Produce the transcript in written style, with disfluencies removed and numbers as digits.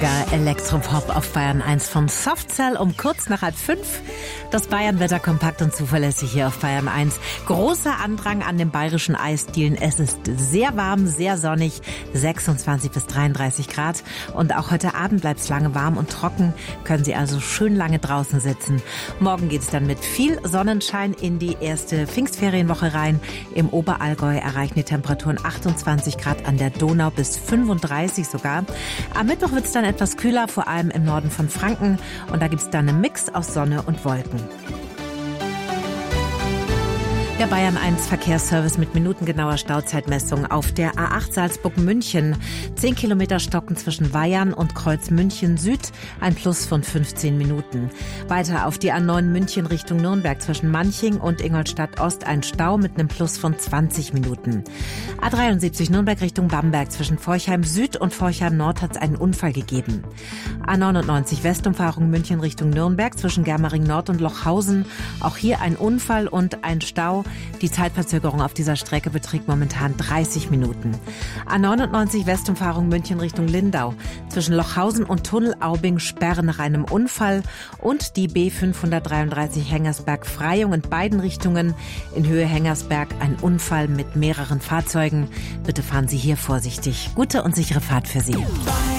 Elektropop auf Bayern 1 vom Softcell um kurz nach 4:30. Das Bayern-Wetter kompakt und zuverlässig hier auf Bayern 1. Großer Andrang an den bayerischen Eisdielen. Es ist sehr warm, sehr sonnig, 26 bis 33 Grad. Und auch heute Abend bleibt es lange warm und trocken. Können Sie also schön lange draußen sitzen. Morgen geht es dann mit viel Sonnenschein in die erste Pfingstferienwoche rein. Im Oberallgäu erreichen die Temperaturen 28 Grad, an der Donau bis 35 sogar. Am Mittwoch wird es dann etwas kühler, vor allem im Norden von Franken. Und da gibt es dann einen Mix aus Sonne und Wolken. Der Bayern 1 Verkehrsservice mit minutengenauer Stauzeitmessung auf der A8 Salzburg-München. 10 Kilometer stocken zwischen Weyern und Kreuz München Süd, ein Plus von 15 Minuten. Weiter auf die A9 München Richtung Nürnberg zwischen Manching und Ingolstadt Ost ein Stau mit einem Plus von 20 Minuten. A73 Nürnberg Richtung Bamberg zwischen Forchheim Süd und Forchheim Nord hat es einen Unfall gegeben. A99 Westumfahrung München Richtung Nürnberg zwischen Germering Nord und Lochhausen. Auch hier ein Unfall und ein Stau. Die Zeitverzögerung auf dieser Strecke beträgt momentan 30 Minuten. A99 Westumfahrung München Richtung Lindau. Zwischen Lochhausen und Tunnel-Aubing Sperre nach einem Unfall und die B533 Hengersberg-Freyung in beiden Richtungen. In Höhe Hengersberg ein Unfall mit mehreren Fahrzeugen. Bitte fahren Sie hier vorsichtig. Gute und sichere Fahrt für Sie.